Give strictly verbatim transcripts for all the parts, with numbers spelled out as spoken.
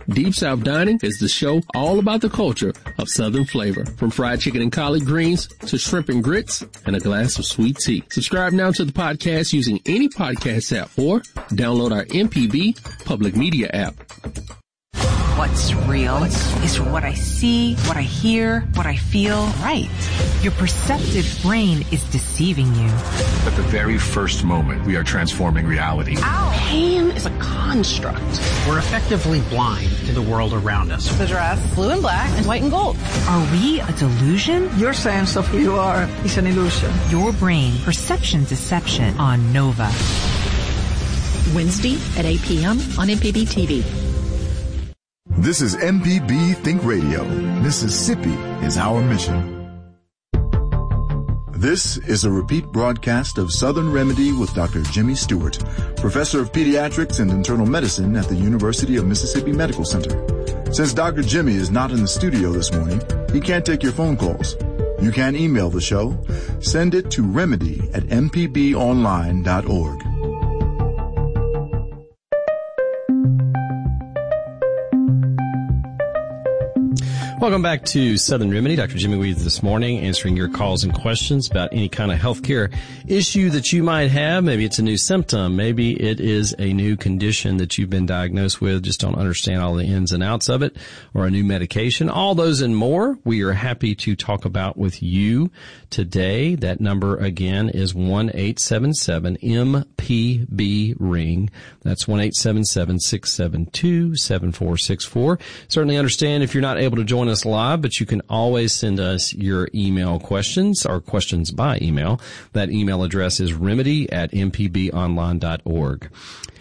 Deep South Dining is the show all about the culture of Southern flavor, from fried chicken and collard greens to shrimp and grits and a glass of sweet tea. Subscribe now to the podcast using any podcast app or download our M P B public media app. What's real is what I see, what I hear, what I feel. Right. Your perceptive brain is deceiving you. At the very first moment, we are transforming reality. Ow. Pain is a construct. We're effectively blind to the world around us. The dress, blue and black and white and gold. Are we a delusion? Your sense of who you are is an illusion. Your brain, perception deception on Nova. Wednesday at eight p.m. on M P B T V. This is M P B Think Radio. Mississippi is our mission. This is a repeat broadcast of Southern Remedy with Doctor Jimmy Stewart, professor of pediatrics and internal medicine at the University of Mississippi Medical Center. Since Doctor Jimmy is not in the studio this morning, he can't take your phone calls. You can email the show. Send it to remedy at m p b online dot org. Welcome back to Southern Remedy. Doctor Jimmy Weeds this morning, answering your calls and questions about any kind of healthcare issue that you might have. Maybe it's a new symptom. Maybe it is a new condition that you've been diagnosed with, just don't understand all the ins and outs of it, or a new medication. All those and more we are happy to talk about with you today. That number again is one eight seven seven M P B ring. That's one eight seven seven, six seven two, seven four six four. Certainly understand if you're not able to join us live, but you can always send us your email questions or questions by email. That email address is remedy at m p b online dot org.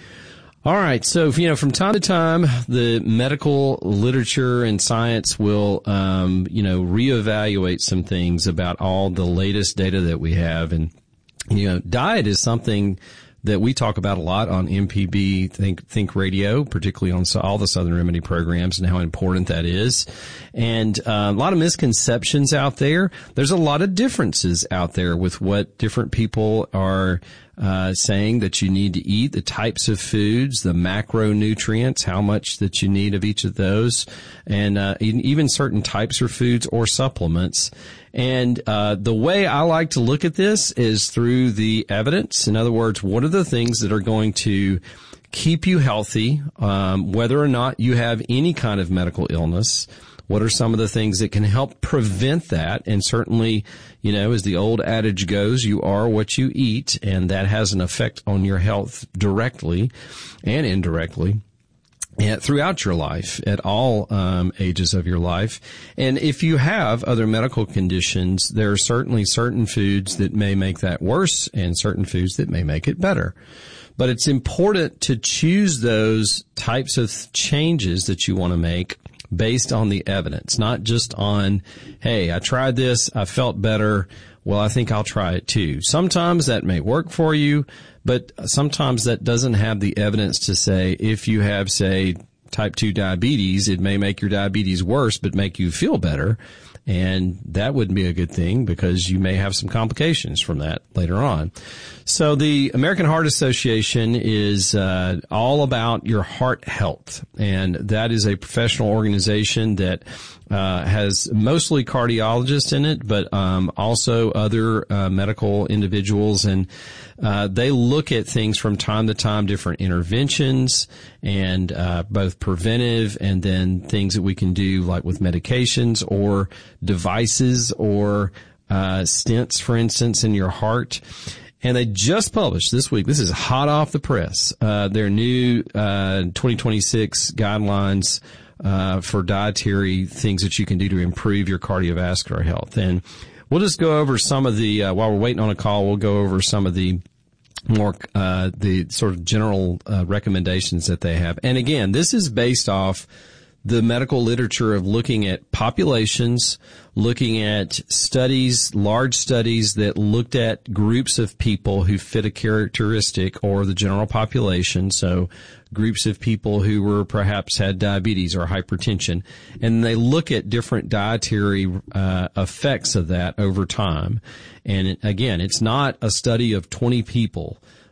All right. So, you know, from time to time, the medical literature and science will, um, you know, reevaluate some things about all the latest data that we have. And, you know, diet is something that we talk about a lot on M P B Think Think Radio, particularly on all the Southern Remedy programs, and how important that is. And uh, a lot of misconceptions out there. There's a lot of differences out there with what different people are uh saying that you need to eat, the types of foods, the macronutrients, how much that you need of each of those, and uh even certain types of foods or supplements. And uh the way I like to look at this is through the evidence. In other words, what are the things that are going to keep you healthy, um whether or not you have any kind of medical illness? What are some of the things that can help prevent that? And certainly, you know, as the old adage goes, you are what you eat, and that has an effect on your health directly and indirectly. And throughout your life, at all um, ages of your life. And if you have other medical conditions, there are certainly certain foods that may make that worse and certain foods that may make it better. But it's important to choose those types of changes that you want to make based on the evidence, not just on, hey, I tried this, I felt better, well, I think I'll try it too. Sometimes that may work for you, but sometimes that doesn't have the evidence to say if you have, say, type two diabetes, it may make your diabetes worse but make you feel better. And that wouldn't be a good thing because you may have some complications from that later on. So the American Heart Association is uh, all about your heart health. And that is a professional organization that uh, has mostly cardiologists in it, but um, also other uh, medical individuals. And uh, they look at things from time to time, different interventions and uh, both preventive and then things that we can do like with medications or devices or uh stents, for instance, in your heart. And they just published this week, this is hot off the press, uh their new uh twenty twenty-six guidelines uh for dietary things that you can do to improve your cardiovascular health. And we'll just go over some of the uh, while we're waiting on a call, we'll go over some of the more uh the sort of general uh, recommendations that they have. And again, this is based off the medical literature of looking at populations, looking at studies, large studies that looked at groups of people who fit a characteristic or the general population. So groups of people who were perhaps had diabetes or hypertension. And they look at different dietary uh, effects of that over time. And again, it's not a study of twenty people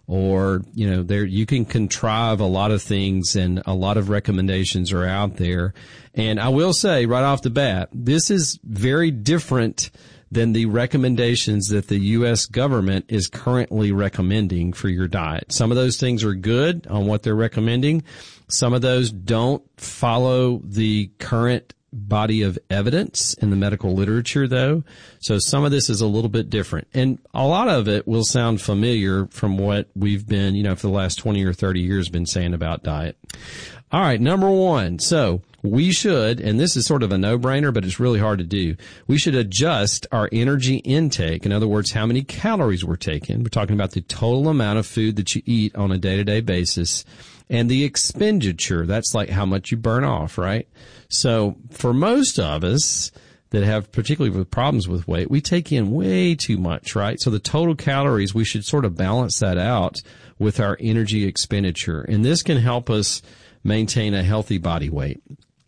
or, you know, there, you can contrive a lot of things, and a lot of recommendations are out there. And I will say right off the bat, this is very different than the recommendations that the U S government is currently recommending for your diet. Some of those things are good on what they're recommending. Some of those don't follow the current body of evidence in the medical literature, though. So some of this is a little bit different. And a lot of it will sound familiar from what we've been, you know, for the last twenty or thirty years been saying about diet. All right, number one. So we should, and this is sort of a no-brainer, but it's really hard to do, we should adjust our energy intake. In other words, how many calories we're taking. We're talking about the total amount of food that you eat on a day-to-day basis. And the expenditure, that's like how much you burn off, right? So for most of us that have, particularly with problems with weight, we take in way too much, right? So the total calories, we should sort of balance that out with our energy expenditure. And this can help us maintain a healthy body weight.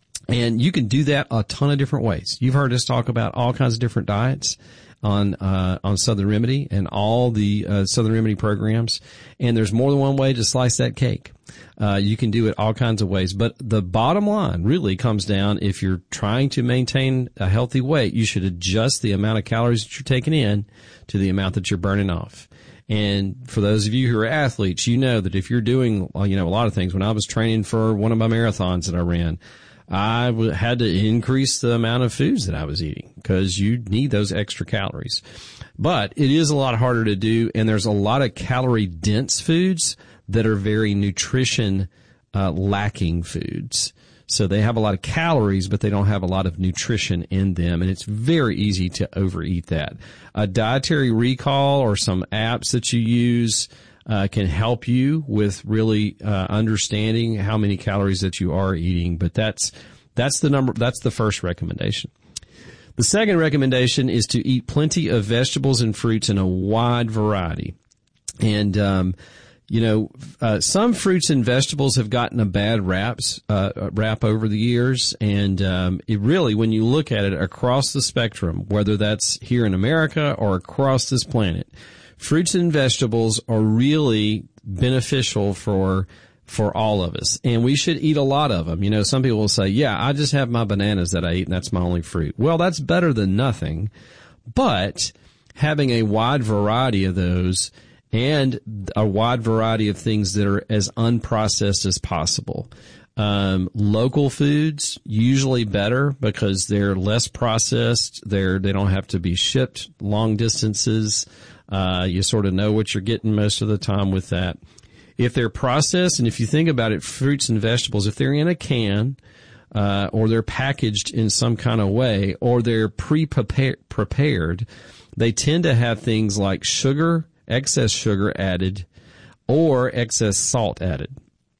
And you can do that a ton of different ways. You've heard us talk about all kinds of different diets on uh on Southern Remedy and all the uh, Southern Remedy programs. And there's more than one way to slice that cake. Uh, you can do it all kinds of ways. But the bottom line really comes down, if you're trying to maintain a healthy weight, you should adjust the amount of calories that you're taking in to the amount that you're burning off. And for those of you who are athletes, you know that if you're doing, you know, a lot of things. When I was training for one of my marathons that I ran, I had to increase the amount of foods that I was eating because you need those extra calories. But it is a lot harder to do, and there's a lot of calorie-dense foods that are very nutrition uh, lacking foods. So they have a lot of calories, but they don't have a lot of nutrition in them, and it's very easy to overeat that. A dietary recall or some apps that you use Uh, can help you with really uh, understanding how many calories that you are eating. But that's that's the number. That's the first recommendation. The second recommendation is to eat plenty of vegetables and fruits in a wide variety. And um, you know, uh, some fruits and vegetables have gotten a bad raps uh, rap over the years. And um, it really, when you look at it across the spectrum, whether that's here in America or across this planet, fruits and vegetables are really beneficial for for all of us, and we should eat a lot of them. You know, some people will say, yeah, I just have my bananas that I eat, and that's my only fruit. Well, that's better than nothing, but having a wide variety of those and a wide variety of things that are as unprocessed as possible. Um, local foods, usually better because they're less processed. They're, they don't have to be shipped long distances. Uh, you sort of know what you're getting most of the time with that. If they're processed, and if you think about it, fruits and vegetables, if they're in a can, uh, or they're packaged in some kind of way, or they're pre-prepared, they tend to have things like sugar, excess sugar added, or excess salt added.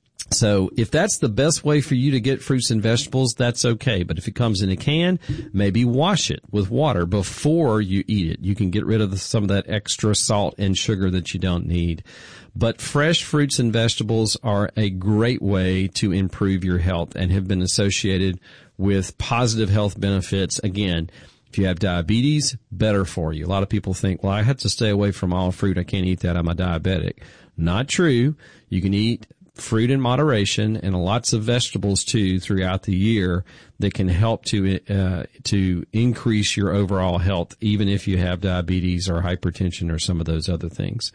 So if that's the best way for you to get fruits and vegetables, that's okay. But if it comes in a can, maybe wash it with water before you eat it. You can get rid of the, some of that extra salt and sugar that you don't need. But fresh fruits and vegetables are a great way to improve your health and have been associated with positive health benefits. Again, if you have diabetes, better for you. A lot of people think, well, I have to stay away from all fruit. I can't eat that. I'm a diabetic. Not true. You can eat fruit in moderation and lots of vegetables too throughout the year that can help to uh, to increase your overall health, even if you have diabetes or hypertension or some of those other things.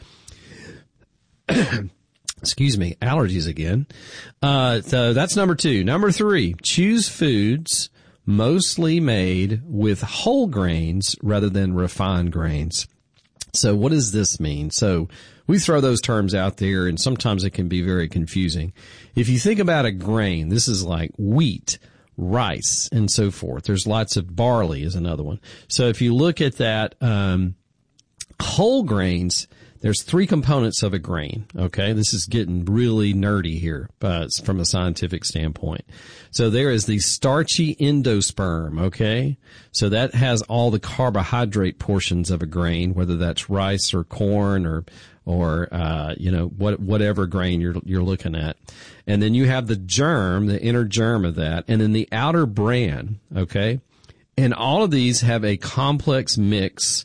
Excuse me, allergies again. Uh, so that's number two. Number three, choose foods mostly made with whole grains rather than refined grains. So what does this mean? So we throw those terms out there, and sometimes it can be very confusing. If you think about a grain, this is like wheat, rice, and so forth. There's lots of barley is another one. So if you look at that, um, whole grains, there's three components of a grain, okay? This is getting really nerdy here uh, from a scientific standpoint. So there is the starchy endosperm, okay? So that has all the carbohydrate portions of a grain, whether that's rice or corn or or uh you know what whatever grain you're you're looking at. And then you have the germ, the inner germ of that, and then the outer bran, okay? And all of these have a complex mix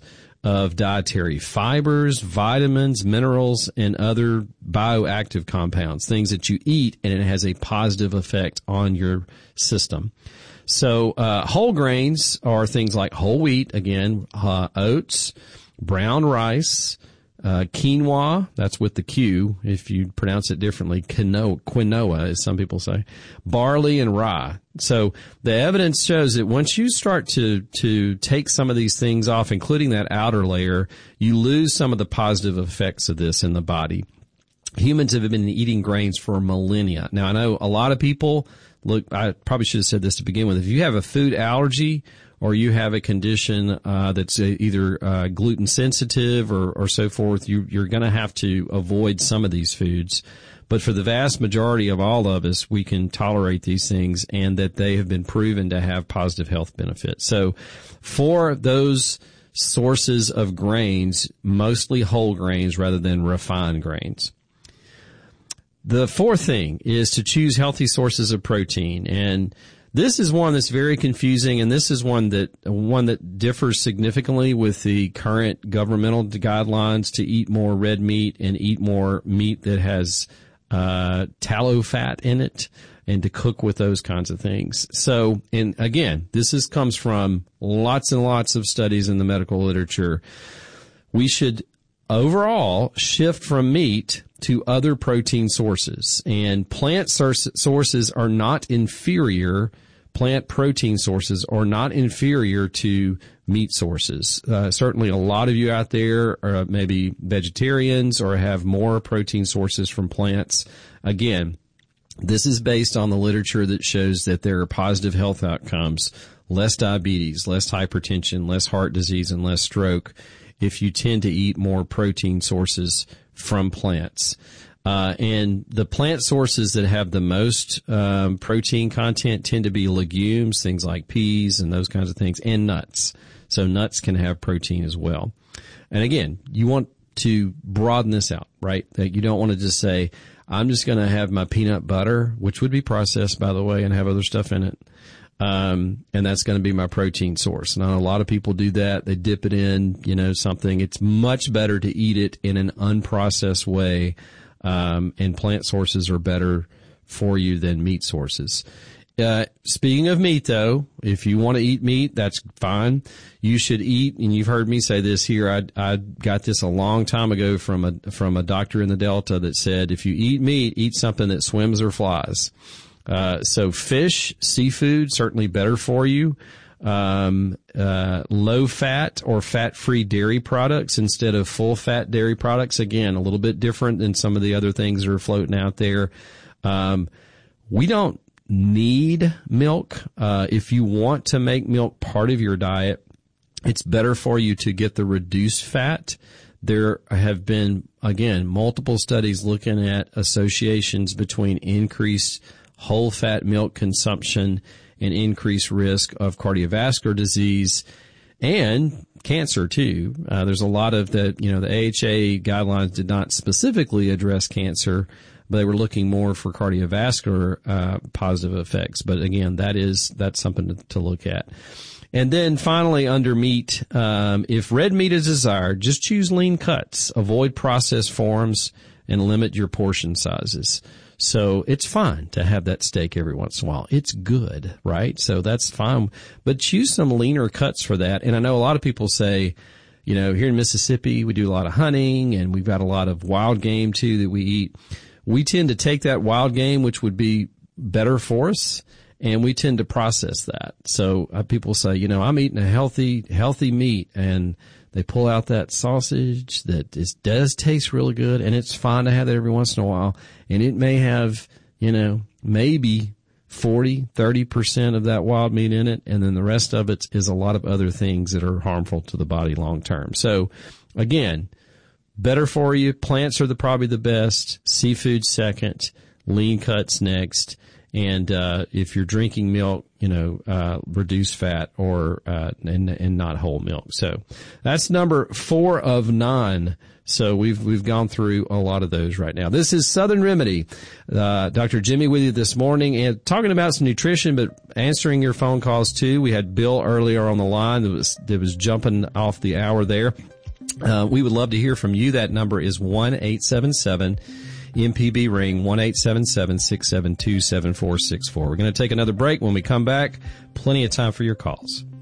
of dietary fibers, vitamins, minerals, and other bioactive compounds, things that you eat, and it has a positive effect on your system. So uh whole grains are things like whole wheat, again, uh, oats, brown rice, uh quinoa, that's with the Q, if you pronounce it differently, quinoa, quinoa, as some people say, barley, and rye. So the evidence shows that once you start to to take some of these things off, including that outer layer, you lose some of the positive effects of this in the body. Humans have been eating grains for millennia. Now, I know a lot of people, look, I probably should have said this to begin with. If you have a food allergy or you have a condition uh that's either uh gluten sensitive or, or so forth, you, you're going to have to avoid some of these foods. But for the vast majority of all of us, we can tolerate these things, and that they have been proven to have positive health benefits. So for those sources of grains, mostly whole grains rather than refined grains. The fourth thing is to choose healthy sources of protein. And this is one that's very confusing, and this is one that one that differs significantly with the current governmental guidelines to eat more red meat and eat more meat that has uh tallow fat in it, and to cook with those kinds of things. So, and again, this is comes from lots and lots of studies in the medical literature. We should overall shift from meat to other protein sources, and plant sources are not inferior. Plant protein sources are not inferior to meat sources. Uh, certainly a lot of you out there are maybe vegetarians or have more protein sources from plants. Again, this is based on the literature that shows that there are positive health outcomes, less diabetes, less hypertension, less heart disease, and less stroke if you tend to eat more protein sources from plants. Uh, and the plant sources that have the most um, protein content tend to be legumes, things like peas and those kinds of things, and nuts. So nuts can have protein as well. And again, you want to broaden this out, right? That you don't want to just say, I'm just going to have my peanut butter, which would be processed, by the way, and have other stuff in it. Um, and that's going to be my protein source. And a lot of people do that. They dip it in, you know, something. It's much better to eat it in an unprocessed way. Um, and plant sources are better for you than meat sources. Uh, speaking of meat, though, if you want to eat meat, that's fine. You should eat, and you've heard me say this here. I, I got this a long time ago from a, from a doctor in the Delta that said, if you eat meat, eat something that swims or flies. Uh, so fish, seafood, certainly better for you. Um, uh, low fat or fat free dairy products instead of full fat dairy products. Again, a little bit different than some of the other things that are floating out there. Um, we don't need milk. Uh, if you want to make milk part of your diet, it's better for you to get the reduced fat. There have been, again, multiple studies looking at associations between increased whole fat milk consumption and increased risk of cardiovascular disease and cancer too. Uh, there's a lot of the, you know, the A H A guidelines did not specifically address cancer, but they were looking more for cardiovascular uh, positive effects. But again, that is that's something to, to look at. And then finally, under meat, um, if red meat is desired, just choose lean cuts, avoid processed forms, and limit your portion sizes. So it's fine to have that steak every once in a while. It's good, right? So that's fine. But choose some leaner cuts for that. And I know a lot of people say, you know, here in Mississippi, we do a lot of hunting, and we've got a lot of wild game too that we eat. We tend to take that wild game, which would be better for us, and we tend to process that. So uh, people say, you know, I'm eating a healthy, healthy meat, and they pull out that sausage that is, does taste really good, and it's fine to have that every once in a while. And it may have, you know, maybe forty, thirty percent of that wild meat in it, and then the rest of it is a lot of other things that are harmful to the body long term. So, again, better for you. Plants are the probably the best. Seafood second. Lean cuts next. And uh if you're drinking milk, you know, uh reduce fat or uh and and not whole milk. So that's number four of nine. So we've we've gone through a lot of those right now. This is Southern Remedy. Uh Doctor Jimmy with you this morning, and talking about some nutrition, but answering your phone calls too. We had Bill earlier on the line that was that was jumping off the hour there. Uh, we would love to hear from you. That number is one eight seven seven M P B ring, one eight seven seven, six seven two, seven four six four. We're going to take another break. When we come back, plenty of time for your calls.